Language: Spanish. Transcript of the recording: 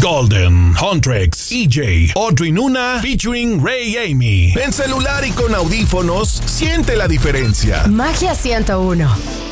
Golden, Huntrix, EJ, Audrey Nuna, featuring Ray Amy. En celular y con audífonos, siente la diferencia. Magia 101.